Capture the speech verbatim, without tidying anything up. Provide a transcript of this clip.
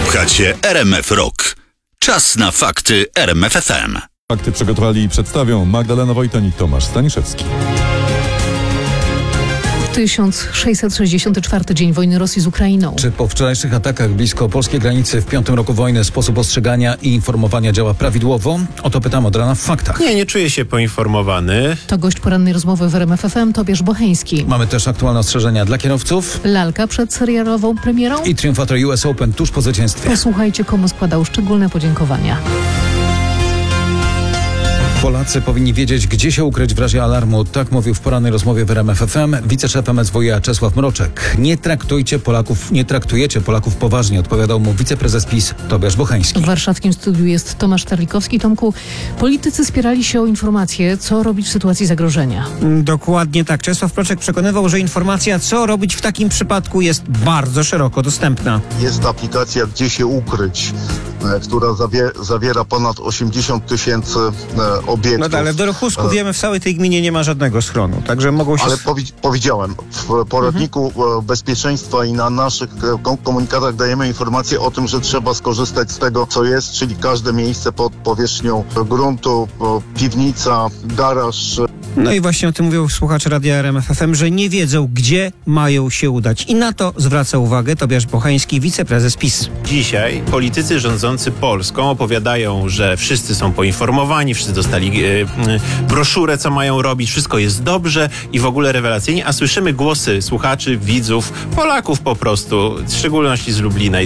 Słuchacie R M F Rock. Czas na fakty R M F F M. Fakty przygotowali i przedstawią Magdalena Wojton i Tomasz Staniszewski. tysiąc sześćset sześćdziesiąty czwarty dzień wojny Rosji z Ukrainą. Czy po wczorajszych atakach blisko polskiej granicy w piątym roku wojny sposób ostrzegania i informowania działa prawidłowo? O to pytam od rana w faktach. Nie, nie czuję się poinformowany. To gość porannej rozmowy w R M F F M Tobiasz Bocheński. Mamy też aktualne ostrzeżenia dla kierowców Lalka przed serialową premierą. i triumfator U S Open tuż po zwycięstwie. Posłuchajcie, komu składał szczególne podziękowania. Polacy powinni wiedzieć, gdzie się ukryć w razie alarmu. Tak mówił w porannej rozmowie w R M F F M wiceszef M S W iA Czesław Mroczek. Nie traktujcie Polaków, nie traktujecie Polaków poważnie, odpowiadał mu wiceprezes PiS Tobiasz Bocheński. W warszawskim studiu jest Tomasz Terlikowski. Tomku, politycy spierali się o informacje, co robić w sytuacji zagrożenia. Dokładnie tak. Czesław Mroczek przekonywał, że informacja, co robić w takim przypadku, jest bardzo szeroko dostępna. Jest aplikacja Gdzie się ukryć, e, która zawie, zawiera ponad osiemdziesiąt tysięcy e, obiektów. No ale w Dorochusku wiemy, w całej tej gminie nie ma żadnego schronu, także mogą się... Ale powi- powiedziałem, w poradniku mhm. bezpieczeństwa i na naszych kom- komunikatach dajemy informację o tym, że trzeba skorzystać z tego, co jest, czyli każde miejsce pod powierzchnią gruntu, piwnica, garaż. No i właśnie o tym mówią słuchacze radia R M F F M, że nie wiedzą, gdzie mają się udać. I na to zwraca uwagę Tobiasz Bocheński, wiceprezes PiS. Dzisiaj politycy rządzący Polską opowiadają, że wszyscy są poinformowani, wszyscy dostali e, e, broszurę, co mają robić, wszystko jest dobrze i w ogóle rewelacyjnie, a słyszymy głosy słuchaczy, widzów, Polaków po prostu, w szczególności z Lublina i